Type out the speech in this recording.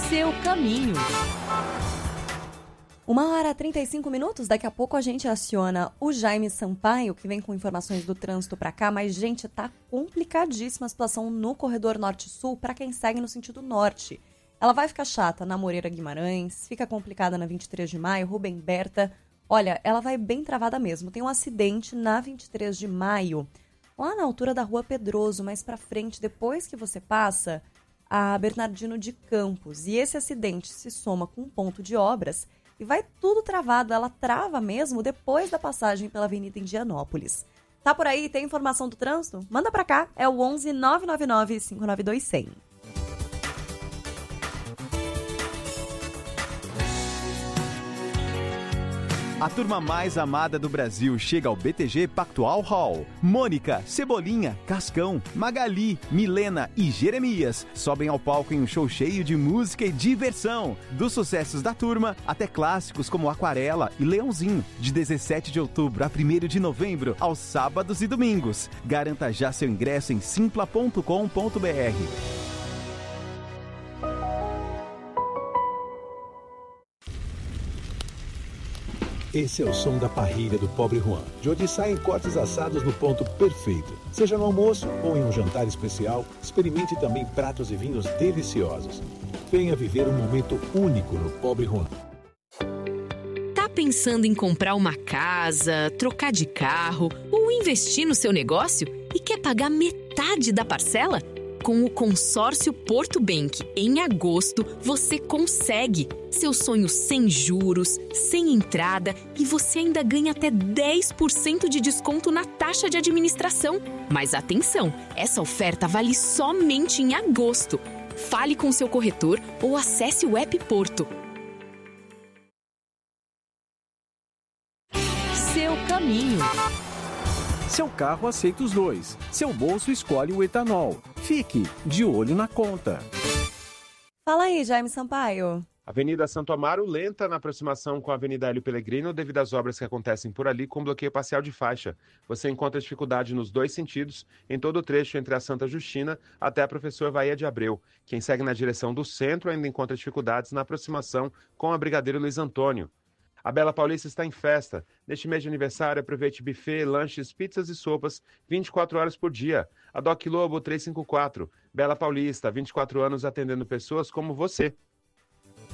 Seu caminho. 1h35, daqui a pouco a gente aciona o Jaime Sampaio, que vem com informações do trânsito pra cá, mas, gente, tá complicadíssima a situação no corredor norte-sul pra quem segue no sentido norte. Ela vai ficar chata na Moreira Guimarães, fica complicada na 23 de maio, Rubem Berta. Olha, ela vai bem travada mesmo. Tem um acidente na 23 de maio, lá na altura da Rua Pedroso, mais pra frente, depois que você passa a Bernardino de Campos. E esse acidente se soma com um ponto de obras e vai tudo travado. Ela trava mesmo depois da passagem pela Avenida Indianópolis. Tá por aí? Tem informação do trânsito? Manda pra cá, é o 11 999 592 100. A turma mais amada do Brasil chega ao BTG Pactual Hall. Mônica, Cebolinha, Cascão, Magali, Milena e Jeremias sobem ao palco em um show cheio de música e diversão. Dos sucessos da turma até clássicos como Aquarela e Leãozinho. De 17 de outubro a 1º de novembro, aos sábados e domingos. Garanta já seu ingresso em simpla.com.br. Esse é o som da parrilha do Pobre Juan, de onde saem cortes assados no ponto perfeito. Seja no almoço ou em um jantar especial, experimente também pratos e vinhos deliciosos. Venha viver um momento único no Pobre Juan. Tá pensando em comprar uma casa, trocar de carro ou investir no seu negócio e quer pagar metade da parcela? Com o consórcio Porto Bank, em agosto, você consegue. Seu sonho sem juros, sem entrada e você ainda ganha até 10% de desconto na taxa de administração. Mas atenção, essa oferta vale somente em agosto. Fale com seu corretor ou acesse o app Porto. Seu caminho. Seu carro aceita os dois. Seu bolso escolhe o etanol. Fique de olho na conta. Fala aí, Jaime Sampaio. Avenida Santo Amaro lenta na aproximação com a Avenida Hélio Pellegrino devido às obras que acontecem por ali com bloqueio parcial de faixa. Você encontra dificuldade nos dois sentidos, em todo o trecho entre a Santa Justina até a Professor Vaía de Abreu. Quem segue na direção do centro ainda encontra dificuldades na aproximação com a Brigadeiro Luiz Antônio. A Bela Paulista está em festa. Neste mês de aniversário, aproveite buffet, lanches, pizzas e sopas 24 horas por dia. A Doc Lobo 354. Bela Paulista, 24 anos atendendo pessoas como você.